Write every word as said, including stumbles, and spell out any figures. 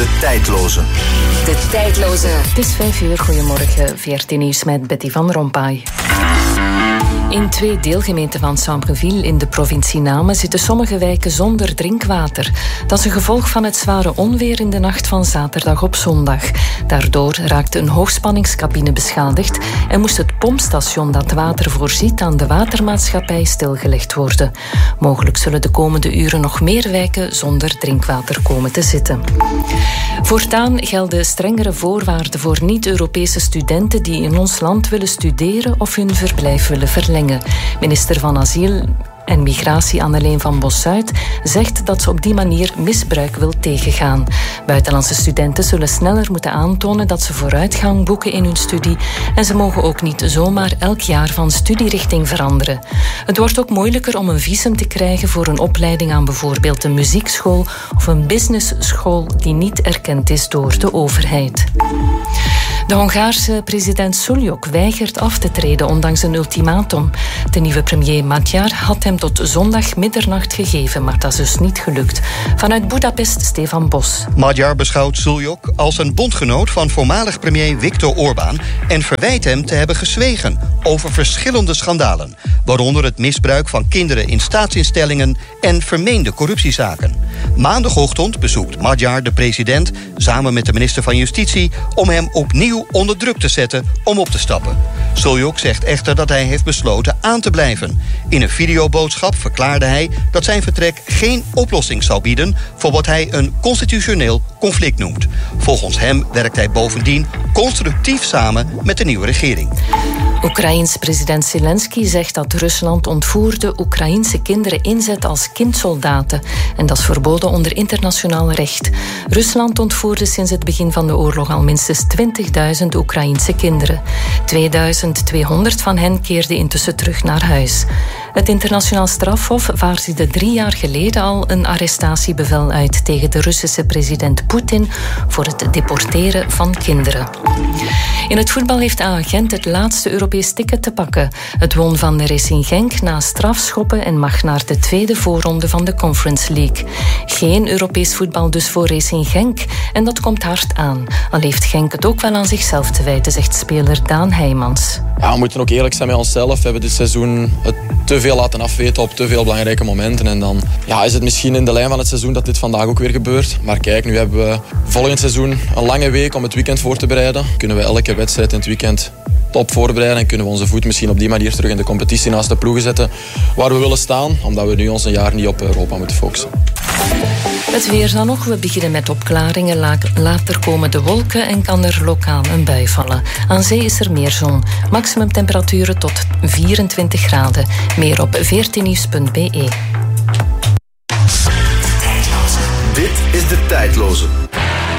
De Tijdloze. De Tijdloze. Het is vijf uur, goedemorgen. V R T Nieuws met Betty van Rompuy. In twee deelgemeenten van Sambreville in de provincie Namen zitten sommige wijken zonder drinkwater. Dat is een gevolg van het zware onweer in de nacht van zaterdag op zondag. Daardoor raakte een hoogspanningscabine beschadigd en moest het pompstation dat water voorziet aan de watermaatschappij stilgelegd worden. Mogelijk zullen de komende uren nog meer wijken zonder drinkwater komen te zitten. Voortaan gelden strengere voorwaarden voor niet-Europese studenten die in ons land willen studeren of hun verblijf willen verlengen. Minister van Asiel en Migratie Anneleen van Bossuit zegt dat ze op die manier misbruik wil tegengaan. Buitenlandse studenten zullen sneller moeten aantonen dat ze vooruitgang boeken in hun studie en ze mogen ook niet zomaar elk jaar van studierichting veranderen. Het wordt ook moeilijker om een visum te krijgen voor een opleiding aan bijvoorbeeld een muziekschool of een businessschool die niet erkend is door de overheid. De Hongaarse president Suljok weigert af te treden ondanks een ultimatum. De nieuwe premier Magyar had hem tot zondag middernacht gegeven, maar dat is dus niet gelukt. Vanuit Budapest, Stefan Bos. Magyar beschouwt Suljok als een bondgenoot van voormalig premier Viktor Orbán en verwijt hem te hebben gezwegen over verschillende schandalen, waaronder het misbruik van kinderen in staatsinstellingen en vermeende corruptiezaken. Maandagochtend bezoekt Magyar de president samen met de minister van Justitie om hem opnieuw onder druk te zetten om op te stappen. Suljok zegt echter dat hij heeft besloten aan te blijven. In een videoboodschap verklaarde hij dat zijn vertrek geen oplossing zal bieden voor wat hij een constitutioneel conflict noemt. Volgens hem werkt hij bovendien constructief samen met de nieuwe regering. Oekraïens president Zelensky zegt dat Rusland ontvoerde Oekraïense kinderen inzet als kindsoldaten. En dat is verboden onder internationaal recht. Rusland ontvoerde sinds het begin van de oorlog al minstens twintigduizend Oekraïense kinderen. tweeduizend tweehonderd van hen keerden intussen terug naar huis. Het internationaal strafhof vaardigde drie jaar geleden al een arrestatiebevel uit tegen de Russische president Poetin voor het deporteren van kinderen. In het voetbal heeft A Gent het laatste Europees ticket te pakken. Het won van de Racing Genk na strafschoppen en mag naar de tweede voorronde van de Conference League. Geen Europees voetbal dus voor Racing Genk en dat komt hard aan. Al heeft Genk het ook wel aan zichzelf te wijten, zegt speler Daan Heijmans. Ja, we moeten ook eerlijk zijn met onszelf. We hebben dit seizoen het te veel laten afweten op te veel belangrijke momenten. En dan ja, is het misschien in de lijn van het seizoen dat dit vandaag ook weer gebeurt. Maar kijk, nu hebben we volgend seizoen een lange week om het weekend voor te bereiden. Kunnen we elke wedstrijd in het weekend top voorbereiden en kunnen we onze voet misschien op die manier terug in de competitie naast de ploegen zetten waar we willen staan, omdat we nu ons een jaar niet op Europa moeten focussen. Het weer dan nog. We beginnen met opklaringen. Later komen de wolken en kan er lokaal een bui vallen. Aan zee is er meer zon. Maximum temperaturen tot vierentwintig graden. Meer op v r t nieuws punt b e. Dit is De Tijdloze.